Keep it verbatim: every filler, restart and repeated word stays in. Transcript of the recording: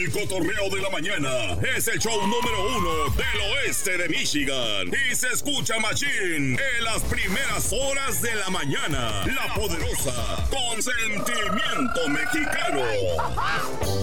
El cotorreo de la mañana es el show número uno del oeste de Michigan. Y se escucha machín en las primeras horas de la mañana. La Poderosa, con sentimiento mexicano.